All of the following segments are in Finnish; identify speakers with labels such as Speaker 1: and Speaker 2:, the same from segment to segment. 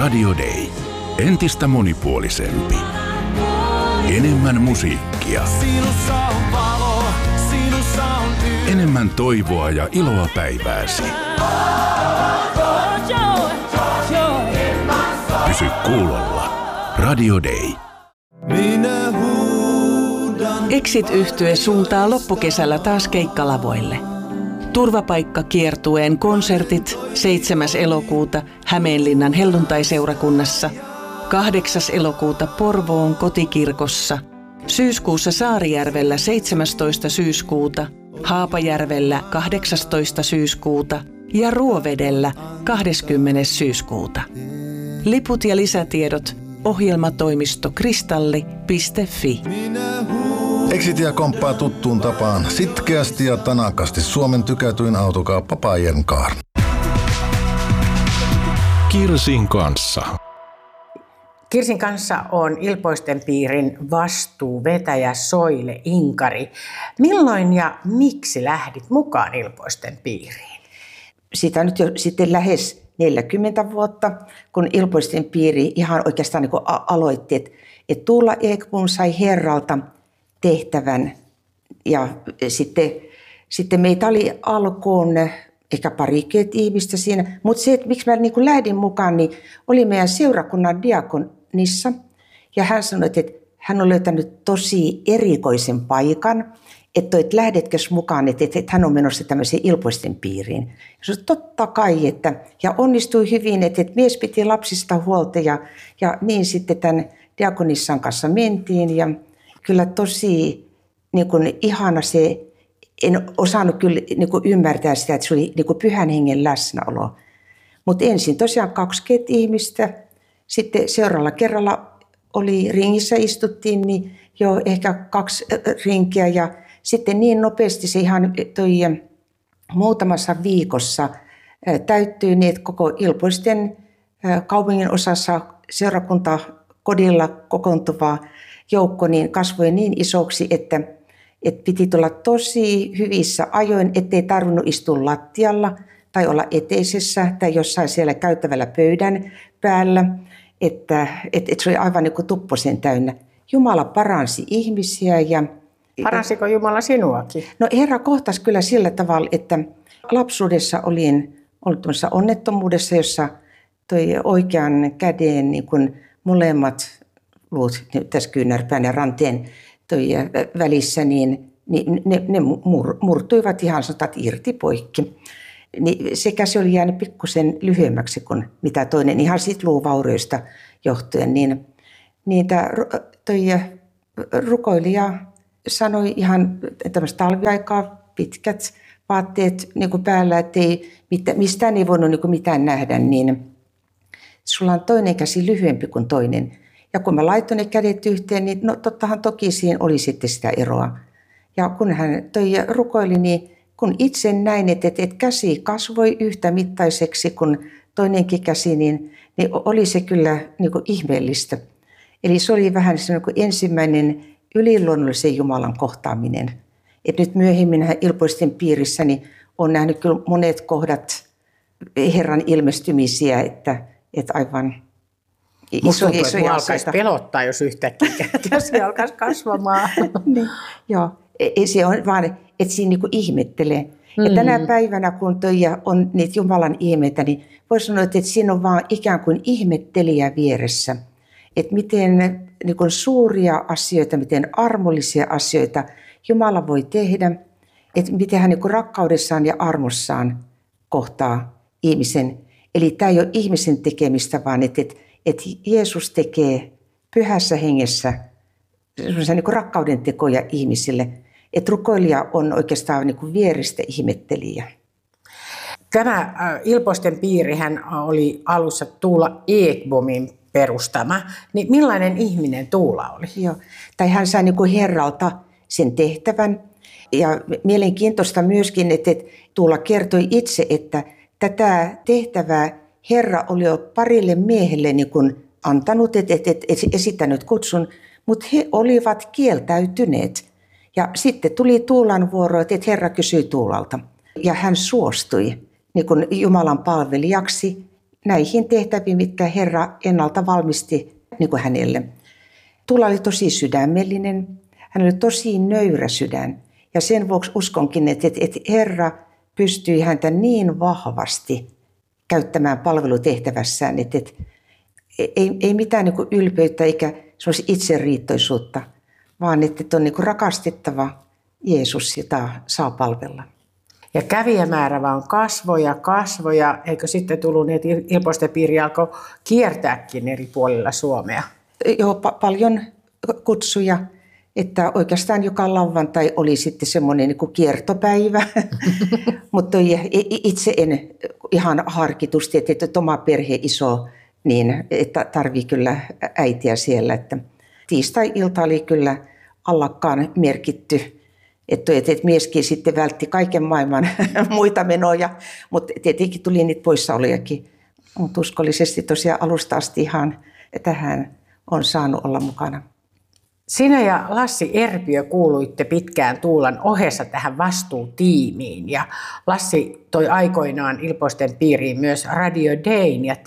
Speaker 1: Radio Day. Entistä monipuolisempi. Enemmän musiikkia. Enemmän toivoa ja iloa päivääsi. Pysy kuulolla. Radio Day.
Speaker 2: Exit-yhtye suuntaa loppukesällä taas keikkalavoille. Turvapaikkakiertueen konsertit 7. elokuuta Hämeenlinnan helluntaiseurakunnassa, 8. elokuuta Porvoon kotikirkossa, syyskuussa Saarijärvellä 17. syyskuuta, Haapajärvellä 18. syyskuuta ja Ruovedellä 20. syyskuuta. Liput ja lisätiedot ohjelmatoimisto kristalli.fi.
Speaker 3: Exitia komppaa tuttuun tapaan sitkeästi ja tanakasti Suomen tykätyin autokauppa Bajern Car.
Speaker 1: Kirsin kanssa.
Speaker 4: Kirsin kanssa on Ilpoisten piirin vastuuvetäjä Soile Inkari. Milloin ja miksi lähdit mukaan Ilpoisten piiriin?
Speaker 5: Siitä on nyt jo sitten lähes 40 vuotta, kun Ilpoisten piiri ihan oikeastaan niin kuin aloitti, että Tuula Ekblom sai Herralta tehtävän ja sitten meitä oli alkuun ehkä parikymmentä ihmistä siinä, mutta se, että miksi mä niin kuin lähdin mukaan, niin oli meidän seurakunnan diakonissa ja hän sanoi, että hän on löytänyt tosi erikoisen paikan, että lähdetkös mukaan, että hän on menossa tämmöiseen Ilpoisten piiriin. Ja se on totta kai, ja onnistui hyvin, että mies piti lapsista huolta ja niin sitten tämän diakonissan kanssa mentiin ja kyllä tosi niin kuin ihana se, en osannut kyllä niin kuin ymmärtää sitä, että se oli niin kuin pyhän hengen läsnäolo. Mutta ensin tosiaan 20 ihmistä, sitten seuraavalla kerralla oli ringissä istuttiin, niin jo ehkä 2 rinkiä ja sitten niin nopeasti se ihan muutamassa viikossa täyttyi niin, että koko Ilpoisten kaupungin osassa seurakuntakodilla kokoontuva joukko niin kasvoi niin isoksi, että piti tulla tosi hyvissä ajoin, ettei tarvinnut istua lattialla tai olla eteisessä tai jossain siellä käytävällä pöydän päällä, että se oli aivan niin kuin tupposen täynnä. Jumala paransi ihmisiä.
Speaker 4: Paransiko Jumala sinuakin?
Speaker 5: No Herra kohtasi kyllä sillä tavalla, että lapsuudessa olin ollut onnettomuudessa, jossa toi oikean käden niin kuin molemmat luut tässä kyynärpään ja ranteen välissä, niin ne murtuivat ihan sanotaan irti poikki. Niin se käsi oli jäänyt pikkusen lyhyemmäksi kuin mitä toinen, ihan siitä luuvaurioista johtuen. Niin toi rukoilija sanoi ihan tämmöistä talviaikaa pitkät vaatteet niin kuin päällä, että mistään ei voinut niin kuin mitään nähdä, niin sulla on toinen käsi lyhyempi kuin toinen. Ja kun mä laitoin ne kädet yhteen, niin no tottahan toki siinä oli sitten sitä eroa. Ja kun hän rukoili, niin kun itse näin, että käsi kasvoi yhtä mittaiseksi kuin toinenkin käsi, niin oli se kyllä niin kuin ihmeellistä. Eli se oli vähän se niin kuin ensimmäinen yliluonnollisen Jumalan kohtaaminen. Et nyt myöhemmin Ilpoisten piirissä niin olen nähnyt kyllä monet kohdat Herran ilmestymisiä, että aivan
Speaker 4: iso alkaisi pelottaa, jos yhtäkkiä käsi alkaisi kasvamaan.
Speaker 5: Niin, joo, se on vaan, että siinä niinku ihmettelee. Ja tänä päivänä, kun on niitä Jumalan ihmeitä, niin voi sanoa, että siinä on vaan ikään kuin ihmettelijä vieressä. Että miten niin kuin suuria asioita, miten armollisia asioita Jumala voi tehdä. Että miten hän niin kuin rakkaudessaan ja armossaan kohtaa ihmisen. Eli tämä ei ole ihmisen tekemistä, vaan että Jeesus tekee pyhässä hengessä niin kuin rakkauden tekoja ihmisille. Että rukoilija on oikeastaan niin kuin vieristä ihmettelijä.
Speaker 4: Tämä Ilpoisten piirihän oli alussa Tuula Ekblomin perustama. Niin millainen ihminen Tuula oli?
Speaker 5: Joo. Tai hän sai niin kuin Herralta sen tehtävän. Ja mielenkiintoista myöskin, että Tuula kertoi itse, että tätä tehtävää Herra oli jo parille miehelle niin kuin antanut, esittänyt kutsun, mutta he olivat kieltäytyneet. Ja sitten tuli Tuulan vuoro, että Herra kysyi Tuulalta. Ja hän suostui niin kuin Jumalan palvelijaksi näihin tehtäviin, mitkä Herra ennalta valmisti niin kuin hänelle. Tuula oli tosi sydämellinen, hän oli tosi nöyrä sydän ja sen vuoksi uskonkin, että Herra pystyi häntä niin vahvasti käyttämään palvelutehtävässään, että ei mitään niin kuin ylpeyttä eikä itseriittoisuutta, vaan että on niin kuin rakastettava Jeesus, jota saa palvella.
Speaker 4: Ja kävijämäärä vaan kasvoja, eikö sitten tullut niin, että Ilpoisten piiri alkoi kiertääkin eri puolilla Suomea?
Speaker 5: Joo, paljon kutsuja, että oikeastaan joka lauantai oli sitten semmoinen niin kuin kiertopäivä, mutta itse en ihan harkitusti, että oma perhe iso, niin että tarvii kyllä äitiä siellä, että tiistai-ilta oli kyllä allakkaan merkitty. Että mieskin sitten vältti kaiken maailman muita menoja, mutta tietenkin tuli niitä poissaolojakin. Mutta uskollisesti tosiaan alusta asti ihan tähän on saanut olla mukana.
Speaker 4: Sinä ja Lassi Erpiö kuuluitte pitkään Tuulan ohessa tähän vastuutiimiin. Ja Lassi toi aikoinaan Ilpoisten piiriin myös Radio Dayn ja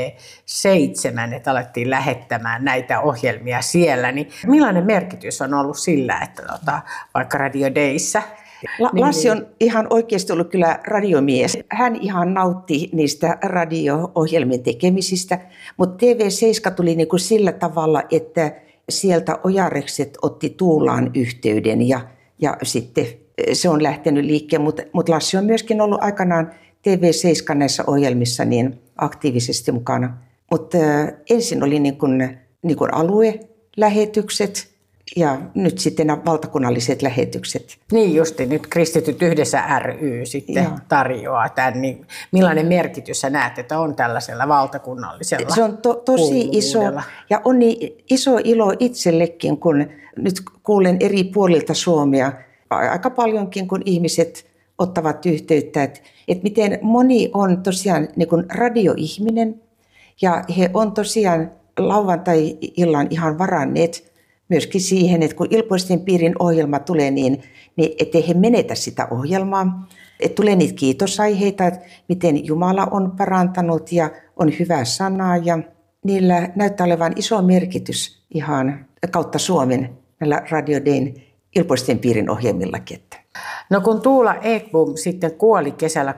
Speaker 4: TV7, että alettiin lähettämään näitä ohjelmia siellä. Niin millainen merkitys on ollut sillä, että vaikka Radio Dayssä?
Speaker 5: Lassi on ihan oikeasti ollut kyllä radiomies. Hän ihan nautti niistä radio-ohjelmien tekemisistä, mutta TV7 tuli niin kuin sillä tavalla, että sieltä Ojarekset otti Tuulaan yhteyden ja sitten se on lähtenyt liikkeen, mutta Lassi on myöskin ollut aikanaan TV7 näissä ohjelmissa niin aktiivisesti mukana. Mutta ensin oli niin kuin aluelähetykset ja nyt sitten nämä valtakunnalliset lähetykset.
Speaker 4: Niin justi, nyt Kristityt yhdessä ry sitten tarjoaa tämän. Niin millainen merkitys sä näet, että on tällaisella valtakunnallisella?
Speaker 5: Se on tosi iso ja on niin iso ilo itsellekin, kun nyt kuulen eri puolilta Suomea aika paljonkin, kun ihmiset ottavat yhteyttä, että miten moni on tosiaan niin kuin radioihminen ja he on tosiaan lauantai-illan ihan varanneet myöskin siihen, että kun Ilpoisten piirin ohjelma tulee, niin ettei he menetä sitä ohjelmaa. Että tulee niitä kiitosaiheita, että miten Jumala on parantanut ja on hyvää sanaa. Ja niillä näyttää olevan iso merkitys ihan kautta Suomen näillä Radio Dayn Ilpoisten piirin ohjelmillakin.
Speaker 4: No kun Tuula Ekblom sitten kuoli kesällä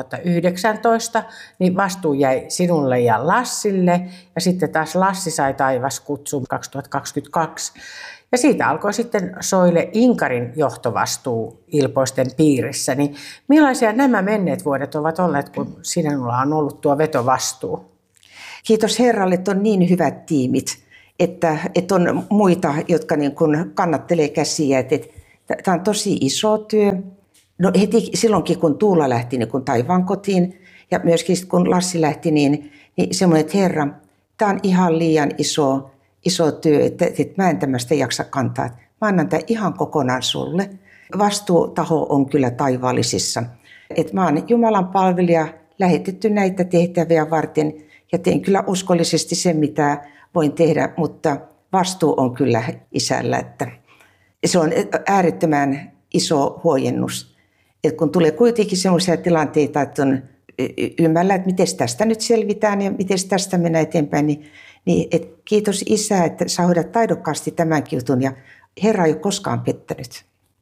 Speaker 4: 2019, niin vastuu jäi sinulle ja Lassille. Ja sitten taas Lassi sai taivaskutsun 2022. Ja siitä alkoi sitten Soile Inkarin johtovastuu Ilpoisten piirissä. Niin millaisia nämä menneet vuodet ovat olleet, kun sinulla on ollut tuo vetovastuu?
Speaker 5: Kiitos Herralle, että on niin hyvät tiimit, että on muita, jotka niin kuin kannattelee käsiä. Tämä on tosi iso työ. No heti silloinkin, kun Tuula lähti niin kun taivaan kotiin ja myöskin kun Lassi lähti, niin semmoinen, että Herra, tämä on ihan liian iso työ, että mä en tämmöistä jaksa kantaa. Mä annan tämän ihan kokonaan sulle. Vastuutaho on kyllä taivaallisissa. Että mä oon Jumalan palvelija, lähetetty näitä tehtäviä varten ja teen kyllä uskollisesti sen, mitä voin tehdä, mutta vastuu on kyllä Isällä, että se on äärettömän iso huojennus. Et kun tulee kuitenkin sellaisia tilanteita, että on ymmärrä, että miten tästä nyt selvitään ja miten tästä mennään eteenpäin, niin kiitos Isä, että sä hoidat taidokkaasti tämänkin jutun ja Herra ei ole koskaan pettänyt.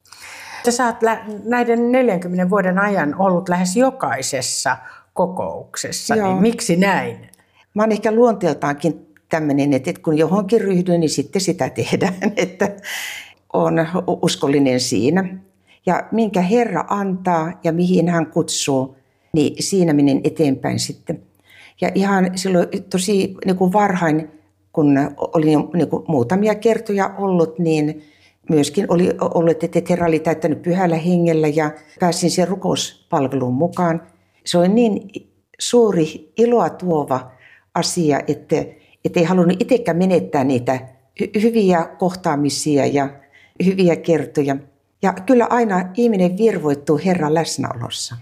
Speaker 4: Sä oot näiden 40 vuoden ajan ollut lähes jokaisessa kokouksessa, niin miksi näin?
Speaker 5: Mä oon ehkä luonteeltaankin tämmöinen, että kun johonkin ryhdyn, niin sitten sitä tehdään, että on uskollinen siinä. Ja minkä Herra antaa ja mihin hän kutsuu, niin siinä menen eteenpäin sitten. Ja ihan silloin tosi niin kuin varhain, kun oli niin kuin muutamia kertoja ollut, niin myöskin oli ollut, että Herra oli täyttänyt pyhällä hengellä ja pääsin siihen rukouspalveluun mukaan. Se oli niin suuri iloa tuova asia, että ei halunnut itsekään menettää niitä hyviä kohtaamisia ja hyviä kertoja. Ja kyllä aina ihminen virvoittuu Herran läsnäolossa.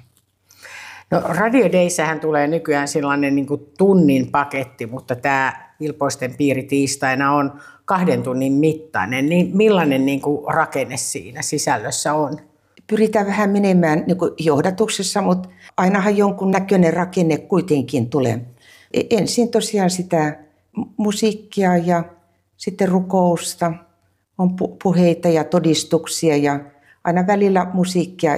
Speaker 4: No Radio Dayssähän tulee nykyään sellainen niin kuin tunnin paketti, mutta tämä Ilpoisten piiri tiistaina on 2 tunnin mittainen. Niin millainen niin kuin rakenne siinä sisällössä on?
Speaker 5: Pyritään vähän menemään niin kuin johdatuksessa, mutta ainahan jonkun näköinen rakenne kuitenkin tulee. ensin tosiaan sitä musiikkia ja sitten rukousta, on puheita ja todistuksia ja aina välillä musiikkia,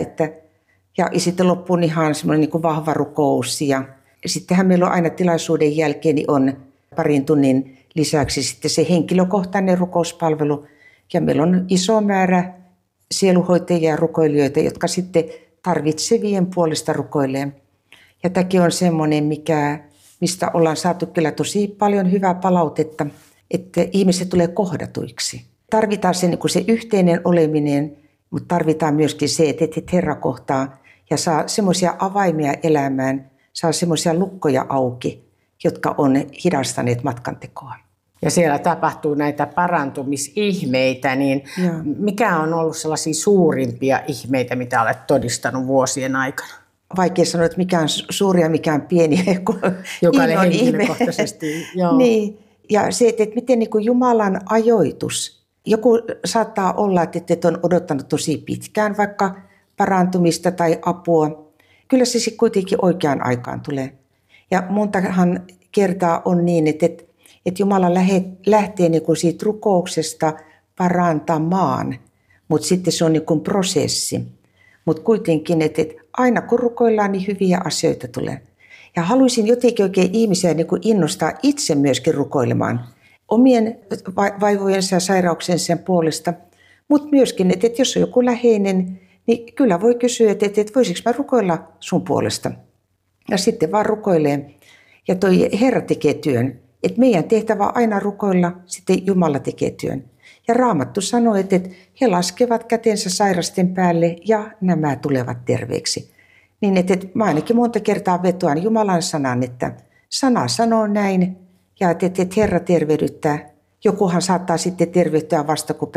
Speaker 5: ja sitten loppuun ihan semmoinen niin kuin vahva rukous. Ja sittenhän meillä on aina tilaisuuden jälkeen niin on parin tunnin lisäksi sitten se henkilökohtainen rukouspalvelu. Ja meillä on iso määrä sieluhoitajia ja rukoilijoita, jotka sitten tarvitsevien puolesta rukoilee. Ja tämäkin on semmoinen, mistä ollaan saatu kyllä tosi paljon hyvää palautetta, että ihmiset tulee kohdatuiksi. Tarvitaan se, niin kuin se yhteinen oleminen, mutta tarvitaan myöskin se, että Herra kohtaa ja saa semmoisia avaimia elämään, saa semmoisia lukkoja auki, jotka on hidastaneet matkantekoa.
Speaker 4: Ja siellä tapahtuu näitä parantumisihmeitä, niin mikä on ollut sellaisia suurimpia ihmeitä, mitä olet todistanut vuosien aikana?
Speaker 5: Vaikea sanoa, että mikä on suuri ja mikä on pieni.
Speaker 4: Jokainen henkilökohtaisesti. Joo.
Speaker 5: Niin. Ja se, että miten niin kuin Jumalan ajoitus. Joku saattaa olla, että on odottanut tosi pitkään vaikka parantumista tai apua. Kyllä se sitten kuitenkin oikeaan aikaan tulee. Ja montahan kertaa on niin, että Jumala lähtee niin kuin siitä rukouksesta parantamaan, mutta sitten se on niin kuin prosessi. Mutta kuitenkin, että aina kun rukoillaan, niin hyviä asioita tulee. Ja haluaisin jotenkin oikein ihmisiä niin kuin innostaa itse myöskin rukoilemaan omien vaivojensa ja sairauksensa puolesta, mutta myöskin, että jos on joku läheinen, niin kyllä voi kysyä, että voisiko mä rukoilla sun puolesta. Ja sitten vaan rukoilee. Ja toi Herra tekee työn. Että meidän tehtävä on aina rukoilla, sitten Jumala tekee työn. Ja Raamattu sanoo, että he laskevat kätensä sairasten päälle ja nämä tulevat terveeksi. Niin että mä ainakin monta kertaa vetoan Jumalan sanan, että sana sanoo näin ja että Herra tervehdyttää. Jokuhan saattaa sitten tervehtyä vasta, kun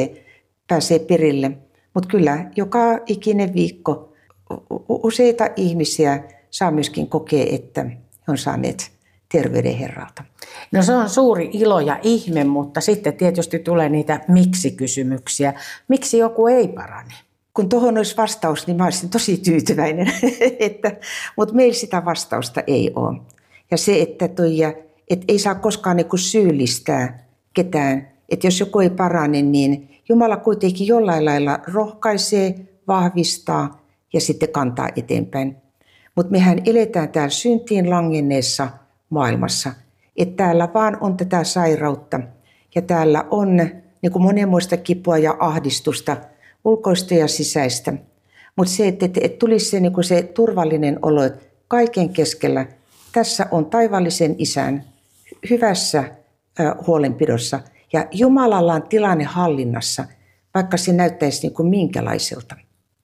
Speaker 5: pääsee perille. Mutta kyllä joka ikinen viikko useita ihmisiä saa myöskin kokea, että he on saaneet terveyden Herralta.
Speaker 4: No se on suuri ilo ja ihme, mutta sitten tietysti tulee niitä miksi-kysymyksiä. Miksi joku ei parane?
Speaker 5: Kun tuohon olisi vastaus, niin mä olisin tosi tyytyväinen, mutta meillä sitä vastausta ei ole. Ja se, että ei saa koskaan niin kuin syyllistää ketään, että jos joku ei parane, niin Jumala kuitenkin jollain lailla rohkaisee, vahvistaa ja sitten kantaa eteenpäin. Mutta mehän eletään täällä syntiin langenneessa maailmassa, että täällä vaan on tätä sairautta ja täällä on niin kuin monenmoista kipua ja ahdistusta, ulkoista ja sisäistä. Mutta se, että tulisi se, niin kuin se turvallinen olo, että kaiken keskellä tässä on taivaallisen Isän hyvässä huolenpidossa ja Jumalalla on tilanne hallinnassa, vaikka se näyttäisi niin kuin minkälaiselta.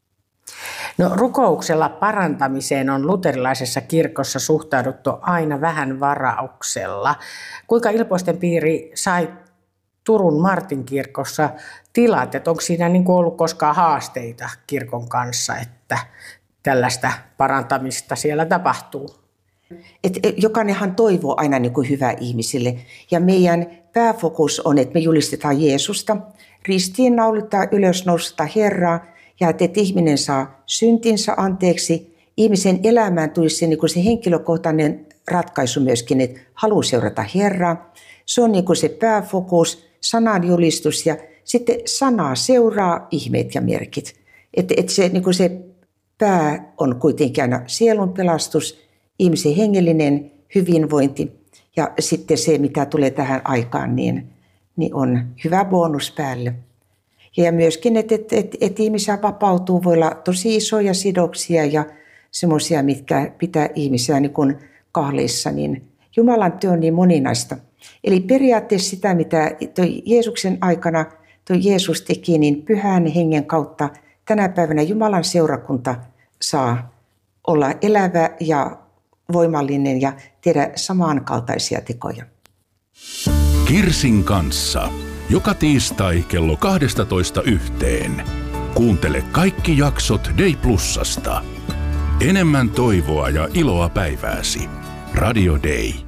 Speaker 4: No, rukouksella parantamiseen on luterilaisessa kirkossa suhtauduttu aina vähän varauksella. Kuinka Ilpoisten piiri sai Turun Martinkirkossa tilat? Että onko siinä niin kuin ollut koskaan haasteita kirkon kanssa, että tällaista parantamista siellä tapahtuu?
Speaker 5: Jokainenhan toivoo aina niin kuin hyvää ihmisille. Ja meidän pääfokus on, että me julistetaan Jeesusta, ristiinnaulittaa ylösnousta Herraa, ja että ihminen saa syntinsä anteeksi. Ihmisen elämään tulisi niin kuin se henkilökohtainen ratkaisu myöskin, että haluaa seurata Herraa. Se on niin kuin se pääfokus, sanan julistus ja sitten sanaa seuraa ihmeet ja merkit. Että se, niin kuin se pää on kuitenkin aina sielun pelastus, ihmisen hengellinen hyvinvointi ja sitten se, mitä tulee tähän aikaan, niin on hyvä bonus päälle. Ja myöskin, että ihmisiä vapautuu, voi olla tosi isoja sidoksia ja semmoisia, mitkä pitää ihmisiä niin kuin kahleissa, niin Jumalan työ on niin moninaista. Eli periaatteessa sitä, mitä Jeesuksen aikana Jeesus teki, niin Pyhän Hengen kautta tänä päivänä Jumalan seurakunta saa olla elävä ja voimallinen ja tehdä samankaltaisia tekoja.
Speaker 1: Kirsin kanssa. Joka tiistai kello 12:00. Kuuntele kaikki jaksot Day Plusasta. Enemmän toivoa ja iloa päivääsi. Radio Day.